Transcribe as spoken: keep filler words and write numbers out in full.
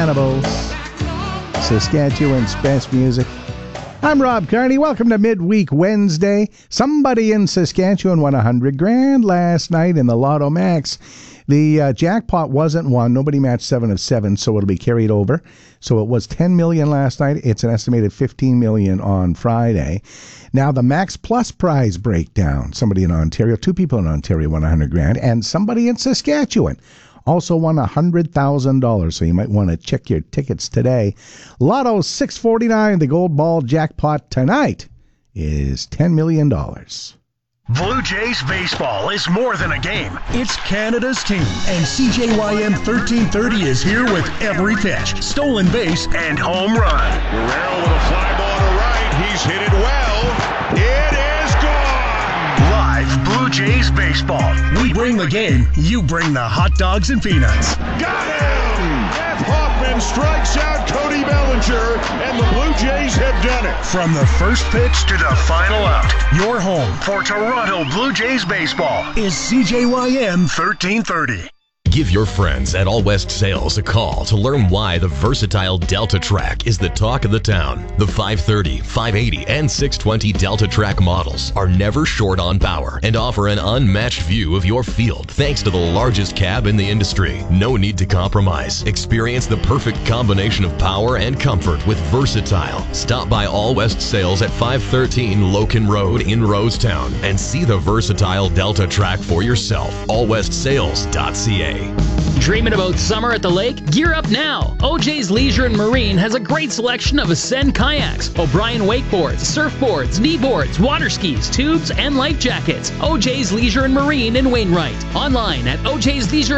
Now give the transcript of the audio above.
Cannibals, Saskatchewan's best music. I'm Rob Carney. Welcome to Midweek Wednesday. Somebody in Saskatchewan won one hundred grand last night in the Lotto Max. The uh, jackpot wasn't won. Nobody matched seven of seven, so it'll be carried over. So it was ten million dollars last night. It's an estimated fifteen million dollars on Friday. Now, the Max Plus prize breakdown. Somebody in Ontario, two people in Ontario won one hundred grand, and somebody in Saskatchewan also won one hundred thousand dollars, so you might want to check your tickets today. Lotto six forty-nine, the gold ball jackpot tonight is ten million dollars. Blue Jays baseball is more than a game. It's Canada's team, and C J Y M thirteen thirty is here with every pitch, stolen base, and home run. Guerrero with a fly ball to right. He's hit it well. It is gone. Live Blue Jays baseball. We bring the game. You bring the hot dogs and peanuts. Got him! Jeff Hoffman strikes out Cody Bellinger, and the Blue Jays have done it. From the first pitch to the final out, your home for Toronto Blue Jays baseball is C J Y M thirteen thirty. Give your friends at All West Sales a call to learn why the versatile Delta Track is the talk of the town. The five thirty, five eighty, and six twenty Delta Track models are never short on power and offer an unmatched view of your field thanks to the largest cab in the industry. No need to compromise. Experience the perfect combination of power and comfort with Versatile. Stop by All West Sales at five thirteen Loken Road in Rosetown and see the versatile Delta Track for yourself. all west sales dot c a. Dreaming about summer at the lake? Gear up now! O J's Leisure and Marine has a great selection of Ascend kayaks, O'Brien wakeboards, surfboards, kneeboards, water skis, tubes, and life jackets. O J's Leisure and Marine in Wainwright. Online at O J's Leisure